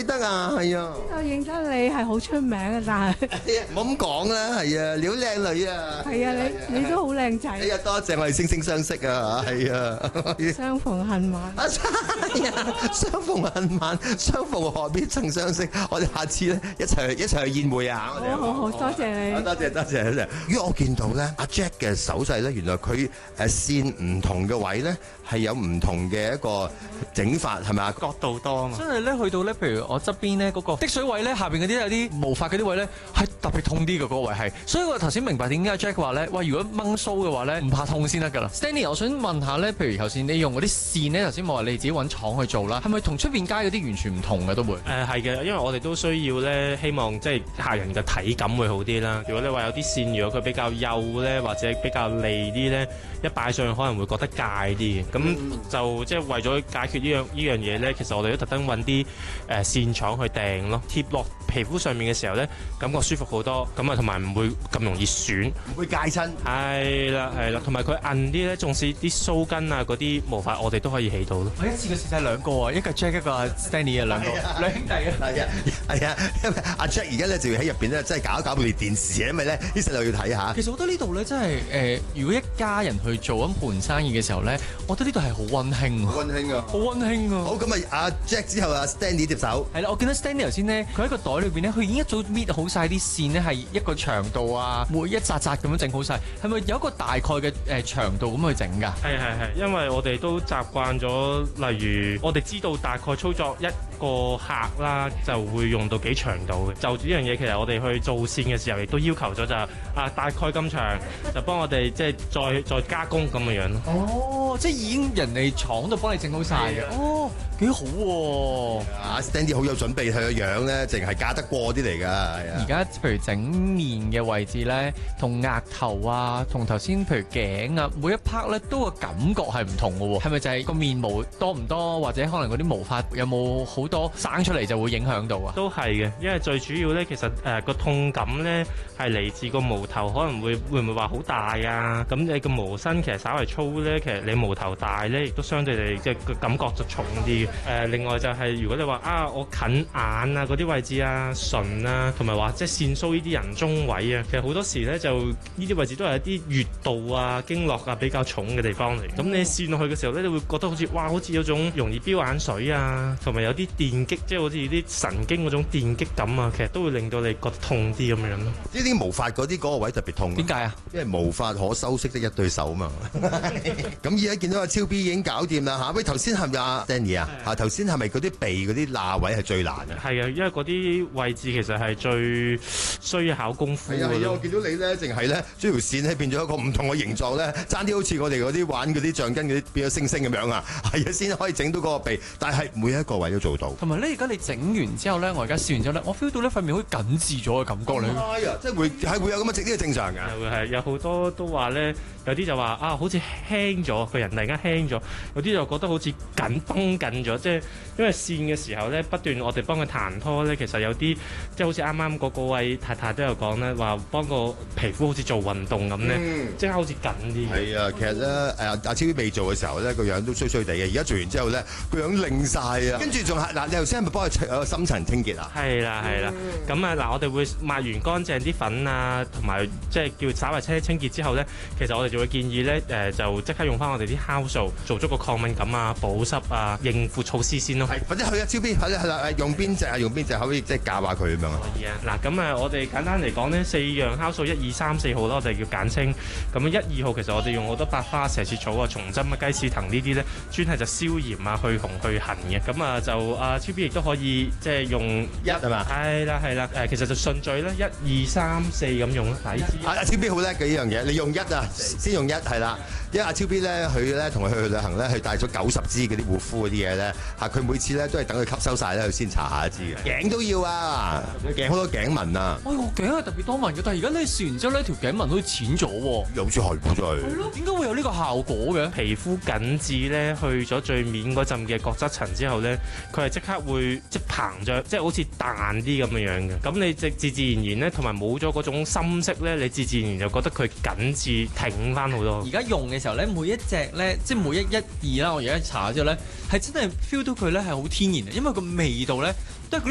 記得啊？係啊， 我認得你係好出名嘅，但係唔好咁講啦，係啊，你好靚女啊， 係啊，你都好靚仔。 哎呀，多謝我哋惺惺相惜啊，係啊， 相逢恨晚。 係啊，相逢恨晚，相逢何必曾相識？我哋下次咧一齊去宴會啊！ 好，多謝你。 多謝。因為我見到咧，阿 Jack 嘅手勢咧，原來佢線唔同嘅位咧係有唔同嘅一個整法，係咪啊？ 角度多啊嘛。 真係咧，去到咧，譬如我側邊咧嗰個滴水位咧，下邊嗰啲有啲毛髮嗰啲位咧，係特別痛啲嘅嗰個位係。所以我頭先明白點解 Jack 話咧，哇！如果掹須嘅話咧，唔怕痛先得㗎啦。Stanley，我想問下咧，譬如頭先你用嗰啲線咧，頭先我話你自己揾廠去做啦，係咪同出邊街嗰啲完全唔同嘅都會？ 係嘅，因為我哋都需要咧，希望即係客人嘅體感會好啲啦。如果你話有啲線，如果佢比較幼咧，或者比較利啲咧，一擺上去可能會覺得戒啲嘅。咁就即係為咗解決呢樣嘢咧，其實我哋都特登揾啲線廠去訂咯，貼落皮膚上面嘅時候咧，感覺舒服好多。咁啊，同埋唔會咁容易損， 唔會戒親。 係啦，同埋佢韌啲咧，縱使啲鬚根啊嗰啲毛髮，我哋都可以起到咯。 我一次過試晒兩個啊，一個 Jack 一個 Stanley 啊，兩兄弟啊。 係啊，因為阿 Jack 而家咧就要喺入邊咧，真係搞一搞部電視啊，因為咧啲細路要睇下。 其實我覺得呢度咧真係如果一家人去做一盤生意嘅時候咧，我覺得呢度係好溫馨啊， 溫馨啊， 好溫馨啊。 好，咁啊，阿 Jack 之後阿 Stanley 接手。 係啦，我見到 Stanley 頭先咧，佢喺個袋裏邊咧，佢已經一早搣好晒啲線咧，係一個長度啊，每一紮紮咁樣整好晒。係咪有一個大概嘅長度咁去整㗎？ 係，因為我哋都習慣咗，例如我哋知道大概操作一個客啦，就會用到幾長度嘅。就住呢樣嘢，其實我哋去做線嘅時候，亦都要求咗大概咁長，就幫我哋即係再加工咁嘅樣咯。 哦，即係已經人哋廠度幫你整好晒嘅。哦，幾好喎！ 阿 Stanley 好有準備，佢個樣咧，淨係嫁得過啲嚟㗎。 而家譬如整面嘅位置咧，同額頭啊，同頭先譬如頸啊，每一 part 咧都個感覺係唔同嘅喎。係咪就係個面毛多唔多，或者可能嗰啲毛髮有冇好多生出嚟就會影響到啊？ 都係嘅，因為最主要咧，其實個痛感咧係嚟自個毛頭，可能會唔會話好大啊？咁你個毛身其實稍為粗咧，其實你毛頭大咧，亦都相對地即係個感覺就重啲嘅。另外就係如果你話我近眼啊嗰啲位置啊、唇啊，同埋話即係線鬚呢啲人中位啊，其實好多時咧就呢啲位置都係一啲穴道啊、經絡啊比較重嘅地方嚟。咁你線落去嘅時候咧，你會覺得好似有種容易飆眼水啊，同埋有啲電擊，即係好似啲神經嗰種電擊感啊，其實都會令到你覺得痛啲咁樣咯。 呢啲毛髮嗰個位特別痛。 點解啊？ 因為毛髮可修飾的一對手嘛。咁而家見到阿超 B 已經搞掂啦嚇。喂，頭先係咪阿 Danny 啊？頭先係咪嗰啲鼻嗰啲罅位係最難啊？ 係啊，因為嗰啲位置其實係最需要考功夫嘅。係啊， 我見到你咧，淨係咧將條線咧變咗一個唔同嘅形狀咧，爭啲好似我哋嗰啲玩嗰啲橡筋嗰啲變咗星星咁樣啊！係啊，先可以整到嗰個鼻，但係每一個位都做到。 同埋咧，而家你整完之後咧，我而家試完之後咧，我 feel 到呢塊面好似緊緻咗嘅感覺咧。 係啊，即係會有咁嘅呢個正常㗎。 係有好多都話咧，有啲就話好似輕咗，個人突然間輕咗；有啲就覺得好似緊繃緊咗，即係因為線嘅時候咧，不斷我哋幫佢彈拖咧，其實有啲即係好似啱啱嗰位太太都有講咧，話幫個皮膚好似做運動咁咧，即係好似緊啲。 係啊，其實咧阿超 B 未做嘅時候咧，個樣都衰衰地嘅，而家做完之後咧，個樣靚晒啊！跟住仲係嗱，你頭先係咪幫佢有深層清潔啊？ 係啦。咁我哋會抹完乾淨啲粉啊，同埋即係叫稍為清潔之後咧，其實我哋就會建議咧就即刻用翻我哋啲酵素做足個抗敏感啊、保濕啊、應付措施先咯。 係，或者去超 B 係啦，用邊隻可以即係教下佢咁樣啊？ 可以啊。嗱，咁我哋簡單嚟講呢，4樣酵素1、2、3、4號啦，我哋叫簡稱。咁1、2號其實我哋用好多百花、蛇舌草啊、蟲針啊、雞屎藤呢啲咧，專係就消炎啊、去紅去痕嘅。咁就超 B 亦都可以即係用1係嘛？係啦。其實就順序咧1、2、3、4咁用咯。 阿超 B 好叻嘅呢樣嘢，你用1啊，先用1係啦。因為阿超 B 咧，佢咧同佢去旅行咧，佢帶咗90支嗰啲護膚嗰啲嘢咧，佢每次咧都係等佢吸收晒咧，佢先搽下一支嘅。頸都要啊，頸好多頸紋啊。 我頸係特別多紋嘅，但係而家你試完之後咧，條頸紋好似淺咗喎。 有似害苦咗佢。 係咯，點解會有呢個效果嘅？ 皮膚緊緻咧，去咗最面嗰陣嘅角質層之後咧，佢係即刻會即膨脹，即係好似彈啲咁樣嘅。咁你自然然咧，同埋冇咗嗰種深色咧，你自然就覺得佢緊緻挺翻好多。 而家用嘅時候咧，每一隻咧，即係每1、2啦，我而家搽咗之後咧，係真係 feel 到佢咧係好天然嘅，因為個味道咧